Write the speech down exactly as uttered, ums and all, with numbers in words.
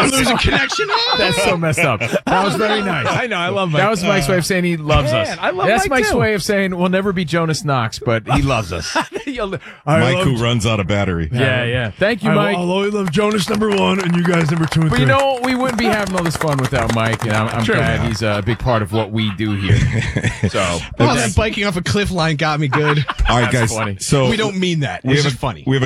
I'm losing connection. That's so messed up. That was very nice. I know. I love Mike. That was Mike's way of saying he loves Man, us. I love That's Mike, Mike's too. way of saying we'll never be Jonas Knox, but he loves us. You'll- I Mike, love- who runs out of battery. Yeah, yeah. Thank you, I, Mike. I'll always love Jonas number one and you guys number two and But three. you know, we wouldn't be having all this fun without Mike, and I'm, I'm True. glad he's a big part of what we do here. So, Oh, that biking off a cliff line got me good. All right, That's guys. funny. So We don't mean that. we It's have just a, funny. We have a